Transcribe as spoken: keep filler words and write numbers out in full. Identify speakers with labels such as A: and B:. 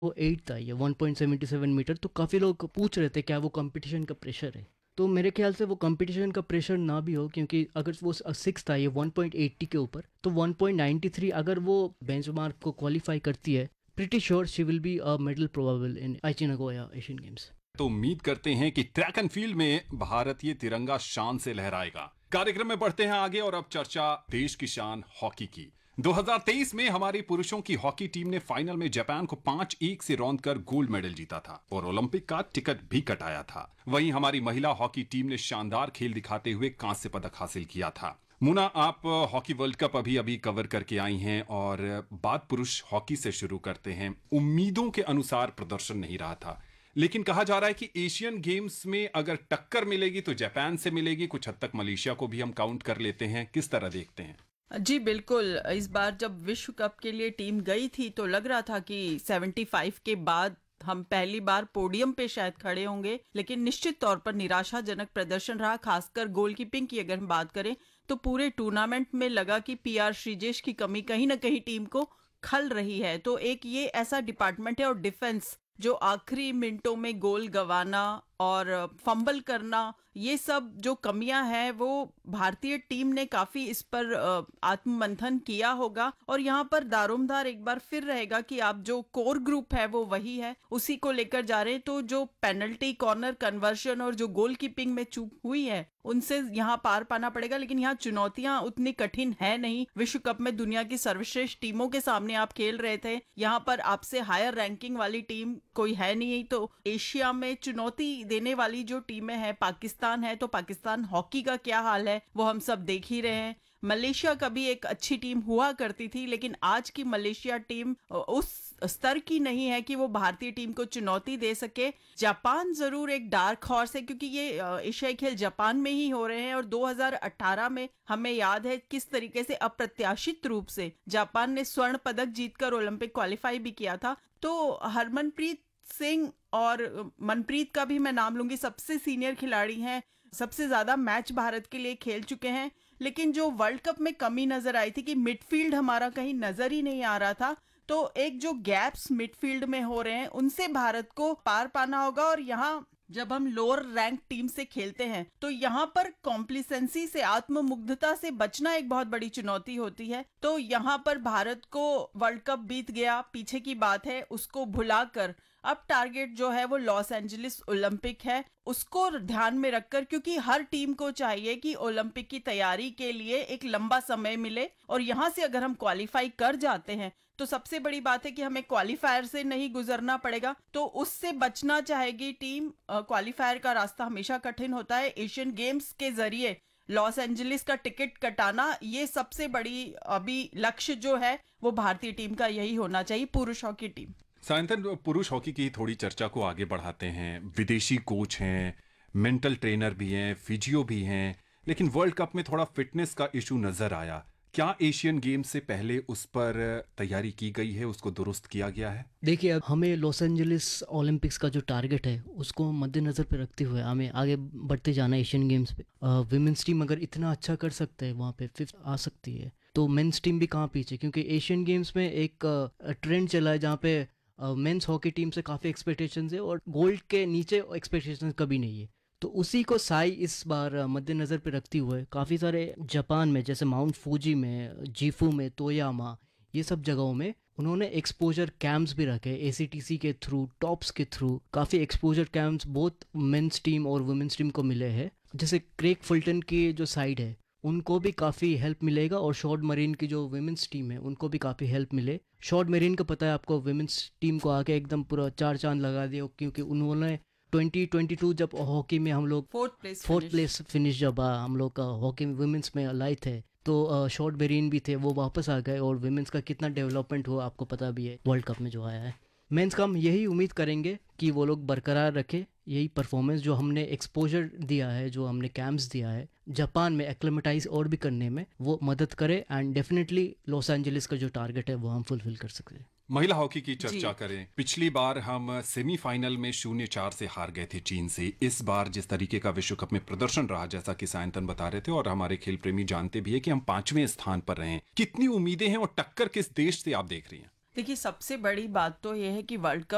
A: वो एट था, ये one point seven seven metre. तो काफ़ी लोग पूछ रहे थे क्या वो कंपटीशन का प्रेशर है। तो मेरे ख्याल से वो कंपटीशन का प्रेशर ना भी हो, क्योंकि अगर वो सिक्स था, ये वन पॉइंट एटी के ऊपर, तो वन पॉइंट नाइंटी थ्री अगर वो बेंचमार्क को क्वालिफाई करती है, pretty sure she will be a medal probable इन आईची नागोया एशियन गेम्स।
B: तो उम्मीद करते हैं कि ट्रैक एंड फील्ड में भारतीय तिरंगा शान से लहराएगा। कार्यक्रम में बढ़ते हैं आगे और अब चर्चा देश की शान हॉकी की। दो हज़ार तेईस में हमारी पुरुषों की हॉकी टीम ने फाइनल में जापान को पांच एक से रौंद कर गोल्ड मेडल जीता था और ओलंपिक का टिकट भी कटाया था। वहीं हमारी महिला हॉकी टीम ने शानदार खेल दिखाते हुए कांस्य पदक हासिल किया था। मुना, आप हॉकी वर्ल्ड कप अभी अभी कवर करके आई हैं और बात पुरुष हॉकी से शुरू करते हैं। उम्मीदों के अनुसार प्रदर्शन नहीं रहा था, लेकिन कहा जा रहा है कि एशियन गेम्स में अगर टक्कर मिलेगी तो जापान से मिलेगी, कुछ हद तक मलेशिया को भी हम काउंट कर लेते हैं। किस तरह देखते हैं?
C: जी बिल्कुल। इस बार जब विश्व कप के लिए टीम गई थी तो लग रहा था कि पचहत्तर के बाद हम पहली बार पोडियम पे शायद खड़े होंगे, लेकिन निश्चित तौर पर निराशाजनक प्रदर्शन रहा। खासकर गोलकीपिंग की अगर हम बात करें तो पूरे टूर्नामेंट में लगा कि पीआर श्रीजेश की कमी कहीं ना कहीं टीम को खल रही है। तो एक ये ऐसा डिपार्टमेंट है, और डिफेंस जो आखिरी मिनटों में गोल गंवाना और फंबल करना, ये सब जो कमियां हैं वो भारतीय टीम ने काफी इस पर आत्ममंथन किया होगा। और यहाँ पर दारोमदार एक बार फिर रहेगा कि आप जो कोर ग्रुप है वो वही है, उसी को लेकर जा रहे हैं। तो जो पेनल्टी, कॉर्नर कन्वर्शन और जो गोल कीपिंग में चूक हुई है उनसे यहाँ पार पाना पड़ेगा। लेकिन यहाँ चुनौतियां उतनी कठिन है नहीं। विश्व कप में दुनिया की सर्वश्रेष्ठ टीमों के सामने आप खेल रहे थे, यहाँ पर आपसे हायर रैंकिंग वाली टीम कोई है नहीं। तो एशिया में चुनौती देने वाली जो टीमें हैं, पाकिस्तान है, तो पाकिस्तान हॉकी का क्या हाल है वो हम सब देख ही रहे हैं। मलेशिया का भी एक अच्छी टीम हुआ करती थी, लेकिन आज की मलेशिया टीम उस स्तर की नहीं है कि वो भारतीय टीम को चुनौती दे सके। जापान जरूर एक डार्क हॉर्स है, क्योंकि ये एशियाई खेल जापान में ही हो रहे हैं और दो हज़ार अठारह में हमें याद है किस तरीके से अप्रत्याशित रूप से जापान ने स्वर्ण पदक जीतकर ओलंपिक क्वालिफाई भी किया था। तो हरमनप्रीत सिंह और मनप्रीत का भी मैं नाम लूंगी, सबसे सीनियर खिलाड़ी हैं, सबसे ज्यादा मैच भारत के लिए खेल चुके हैं। लेकिन जो वर्ल्ड कप में कमी नजर आई थी कि मिडफील्ड हमारा कहीं नजर ही नहीं आ रहा था। तो एक जो गैप्स मिडफील्ड में हो रहे हैं उनसे भारत को पार पाना होगा। और यहाँ जब हम लोअर रैंक टीम से खेलते हैं तो यहाँ पर कॉम्प्लिसेंसी से, आत्ममुग्धता से बचना एक बहुत बड़ी चुनौती होती है। तो यहाँ पर भारत को वर्ल्ड कप बीत गया, पीछे की बात है, उसको भुलाकर अब टारगेट जो है वो लॉस एंजलिस ओलंपिक है, उसको ध्यान में रखकर, क्योंकि हर टीम को चाहिए कि ओलंपिक की तैयारी के लिए एक लंबा समय मिले। और यहाँ से अगर हम क्वालिफाई कर जाते हैं तो सबसे बड़ी बात है कि हमें क्वालिफायर से नहीं गुजरना पड़ेगा, तो उससे बचना चाहेगी टीम। क्वालिफायर का रास्ता हमेशा कठिन होता है। एशियन गेम्स के जरिए लॉस एंजलिस का टिकट कटाना, ये सबसे बड़ी अभी लक्ष्य जो है वो भारतीय टीम का यही होना चाहिए, पुरुष हॉकी टीम।
B: सायंतन, पुरुष हॉकी की थोड़ी चर्चा को आगे बढ़ाते हैं। विदेशी कोच हैं, मेंटल ट्रेनर भी हैं, फिजियो भी हैं, लेकिन वर्ल्ड कप में थोड़ा फिटनेस का इशू नजर आया। क्या एशियन गेम्स से पहले उस पर तैयारी की गई है, उसको दुरुस्त किया गया है?
A: देखिए, अब हमें लॉस एंजलिस ओलंपिक्स का जो टारगेट है उसको मद्देनज़र पे रखते हुए हमें आगे बढ़ते जाना है एशियन गेम्स पे। विमेंस टीम अगर इतना अच्छा कर सकते हैं, वहाँ पे फिफ्थ आ सकती है, तो मेंस टीम भी कहाँ पीछे, क्योंकि एशियन गेम्स में एक ट्रेंड चला है जहाँ पे मेंस हॉकी टीम से काफ़ी एक्सपेक्टेशंस है और गोल्ड के नीचे एक्सपेक्टेशंस कभी नहीं है। तो उसी को साई इस बार मद्देनज़र पे रखते हुए काफ़ी सारे जापान में, जैसे माउंट फूजी में, जीफू में, तोयामा, ये सब जगहों में उन्होंने एक्सपोजर कैंप्स भी रखे। एसीटीसी के थ्रू, टॉप्स के थ्रू काफ़ी exposure camps both men's team और वुमेन्स टीम को मिले हैं। जैसे क्रेग फुल्टन की जो साइड है उनको भी काफ़ी हेल्प मिलेगा, और शॉर्ट मरीन की जो वुमेन्स टीम है उनको भी काफ़ी हेल्प मिले। शॉर्ट मरीन का पता है आपको, वुमेन्स टीम को आके एकदम पूरा चार चांद लगा दिया, क्योंकि उन्होंने ट्वेंटी ट्वेंटी टू जब हॉकी में हम लोग
C: fourth place
A: fourth place finish जब हम लोग का हॉकी में वुमेन्स में लाए थे, तो शॉर्ट मरीन भी थे, वो वापस आ गए। और वुमेन्स का कितना डेवलपमेंट हुआ आपको पता भी है वर्ल्ड कप में जो आया है। मेंस का हम यही उम्मीद करेंगे कि वो लोग बरकरार रखे यही परफॉर्मेंस जो हमने एक्सपोजर दिया है, जो हमने कैंप्स दिया है जापान में एक्लेमेटाइज और भी करने में, वो मदद करे। एंड डेफिनेटली लॉस एंजलिस का जो टारगेट है वो हम फुलफिल कर सकते हैं।
B: महिला हॉकी की चर्चा करें। पिछली बार हम सेमीफाइनल में शून्य चार से हार गए थे चीन से। इस बार जिस तरीके का विश्व कप में प्रदर्शन रहा, जैसा कि सायंतन बता रहे थे और हमारे खेल प्रेमी जानते भी है कि हम पांचवें स्थान पर रहे। कितनी उम्मीदें हैं और टक्कर किस देश से आप देख रही हैं?
C: देखिए, सबसे बड़ी बात तो यह है कि वर्ल्ड कप